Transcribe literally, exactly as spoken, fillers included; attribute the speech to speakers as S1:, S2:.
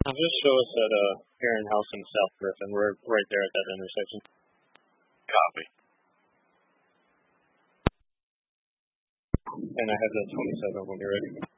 S1: Just show us at uh, Heron House in South Griffin. We're right there at that intersection.
S2: Copy.
S1: And I have the twenty-seven when you're ready.